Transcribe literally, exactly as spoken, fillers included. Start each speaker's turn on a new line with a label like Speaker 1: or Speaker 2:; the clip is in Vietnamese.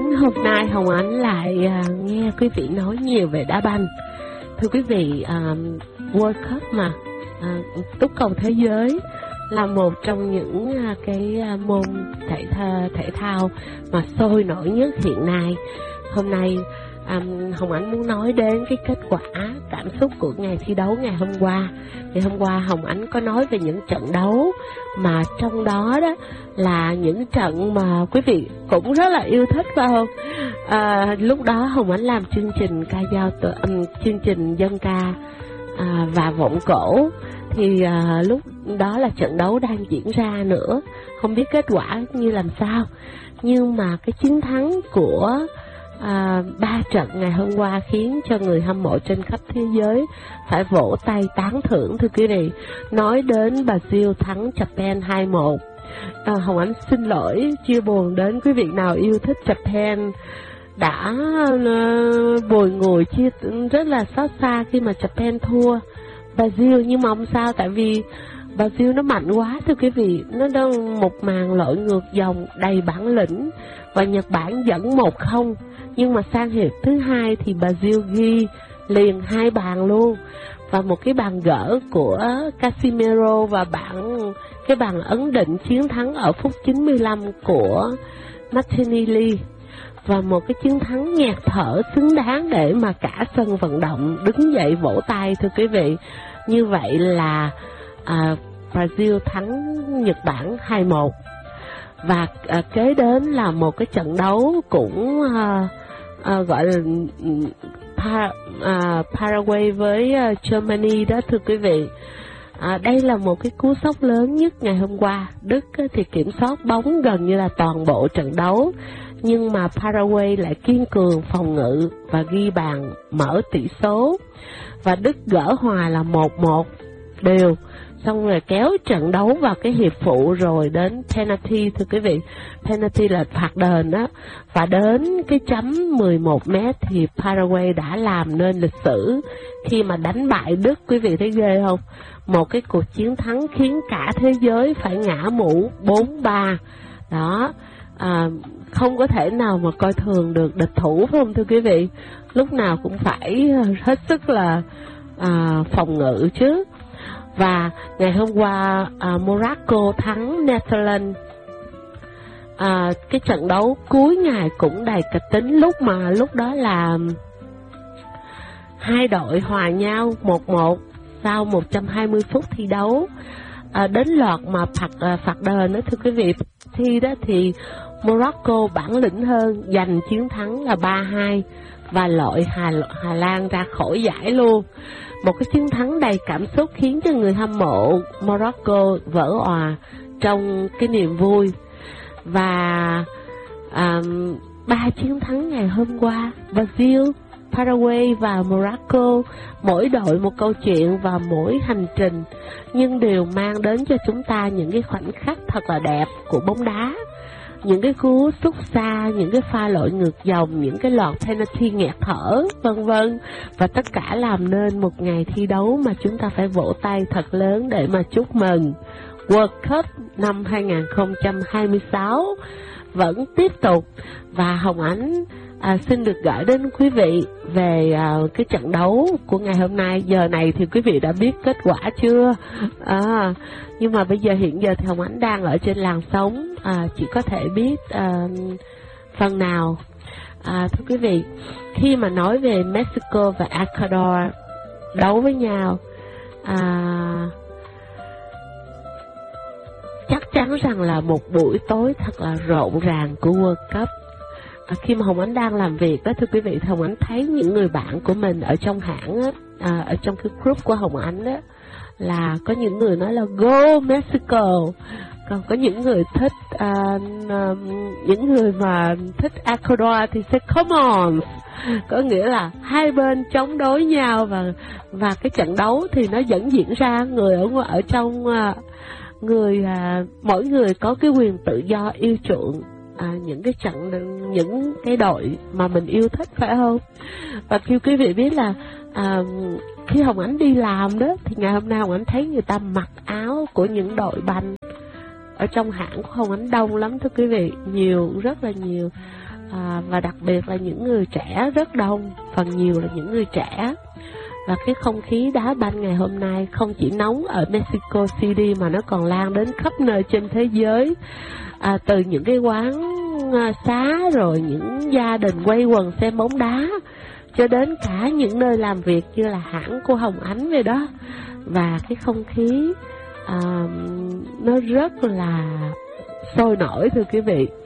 Speaker 1: đến hôm nay Hồng Ánh lại à, nghe quý vị nói nhiều về đá banh. Thưa quý vị, à, World Cup mà à, túc cầu thế giới là một trong những à, cái à, môn thể thao, thể thao mà sôi nổi nhất hiện nay. Hôm nay à, Hồng Ánh muốn nói đến cái kết quả cảm xúc của ngày thi đấu ngày hôm qua. Thì hôm qua Hồng Ánh có nói về những trận đấu mà trong đó đó là những trận mà quý vị cũng rất là yêu thích, phải không? À, lúc đó Hồng Ánh làm chương trình ca dao um, chương trình dân ca à, và vọng cổ. Thì à, lúc đó là trận đấu đang diễn ra nữa, không biết kết quả như làm sao, nhưng mà cái chiến thắng của À, ba trận ngày hôm qua khiến cho người hâm mộ trên khắp thế giới phải vỗ tay tán thưởng. Thưa quý vị, nói đến Brazil thắng Japan hai một. à, Hồng Ánh xin lỗi chia buồn đến quý vị nào yêu thích Japan, đã uh, bồi ngồi chia rất là xót xa khi mà Japan thua Brazil. Nhưng mà không sao, tại vì Brazil nó mạnh quá thưa quý vị, nó đang một màn lội ngược dòng đầy bản lĩnh và Nhật Bản dẫn một không. Nhưng mà sang hiệp thứ hai thì Brazil ghi liền hai bàn luôn, và một cái bàn gỡ của Casemiro và bản cái bàn ấn định chiến thắng ở phút chín mươi lăm của Martinelli, và một cái chiến thắng nghẹt thở xứng đáng để mà cả sân vận động đứng dậy vỗ tay. Thưa quý vị, như vậy là à, Brazil thắng Nhật Bản hai một. Và à, kế đến là một cái trận đấu cũng à, à, gọi là pa, à, Paraguay với à, Germany đó thưa quý vị. À, đây là một cái cú sốc lớn nhất ngày hôm qua. Đức á, thì kiểm soát bóng gần như là toàn bộ trận đấu, nhưng mà Paraguay lại kiên cường phòng ngự và ghi bàn mở tỷ số, và Đức gỡ hòa là một một đều. Xong rồi kéo trận đấu vào cái hiệp phụ rồi đến penalty thưa quý vị. Penalty là phạt đền đó. Và đến cái chấm mười một mét thì Paraguay đã làm nên lịch sử khi mà đánh bại Đức. Quý vị thấy ghê không? Một cái cuộc chiến thắng khiến cả thế giới phải ngã mũ bốn ba. Đó, à, không có thể nào mà coi thường được địch thủ, phải không thưa quý vị? Lúc nào cũng phải hết sức là à, phòng ngự chứ. Và ngày hôm qua à, Morocco thắng Netherlands. À, cái trận đấu cuối ngày cũng đầy kịch tính, lúc mà lúc đó là hai đội hòa nhau một một sau một trăm hai mươi phút thi đấu. À, đến loạt mà phạt à, phạt đền đó thưa quý vị. Thi đó thì Morocco bản lĩnh hơn, giành chiến thắng là ba hai và loại Hà, Hà Lan ra khỏi giải luôn. Một cái chiến thắng đầy cảm xúc khiến cho người hâm mộ Morocco vỡ òa trong cái niềm vui. Và à, ba chiến thắng ngày hôm qua, Brazil, Paraguay và Morocco, mỗi đội một câu chuyện và mỗi hành trình, nhưng đều mang đến cho chúng ta những cái khoảnh khắc thật là đẹp của bóng đá. Những cái cú sút xa, những cái pha lội ngược dòng, những cái loạt penalty nghẹt thở, vân vân. Và tất cả làm nên một ngày thi đấu mà chúng ta phải vỗ tay thật lớn để mà chúc mừng. World Cup năm hai không hai sáu vẫn tiếp tục, và Hồng Ánh à, xin được gửi đến quý vị về à, cái trận đấu của ngày hôm nay. Giờ này thì quý vị đã biết kết quả chưa? À, nhưng mà bây giờ hiện giờ thì Hồng Ánh đang ở trên làn sóng, à, chỉ có thể biết à, phần nào. À, thưa quý vị, khi mà nói về Mexico và Ecuador đấu với nhau, à, chắc chắn rằng là một buổi tối thật là rộn ràng của World Cup. À, khi mà Hồng Ánh đang làm việc đó thưa quý vị, Hồng Ánh thấy những người bạn của mình ở trong hãng á, à, ở trong cái group của Hồng Ánh đó, là có những người nói là go Mexico, còn có những người thích uh, uh, những người mà thích Ecuador thì sẽ come on, có nghĩa là hai bên chống đối nhau, và và cái trận đấu thì nó vẫn diễn ra. Người ở ở trong uh, người uh, mỗi người có cái quyền tự do yêu chuộng À, những cái trận, những cái đội mà mình yêu thích, phải không? Và khi quý vị biết là à, khi Hồng Ánh đi làm đó, thì ngày hôm nay Hồng Ánh thấy người ta mặc áo của những đội banh ở trong hãng của Hồng Ánh đông lắm thưa quý vị, nhiều, rất là nhiều. à, và đặc biệt là những người trẻ rất đông, phần nhiều là những người trẻ. Và cái không khí đá banh ngày hôm nay không chỉ nóng ở Mexico City mà nó còn lan đến khắp nơi trên thế giới, à, từ những cái quán xá rồi những gia đình quây quần xem bóng đá cho đến cả những nơi làm việc như là hãng cô Hồng Ánh vậy đó. Và cái không khí à, nó rất là sôi nổi thưa quý vị.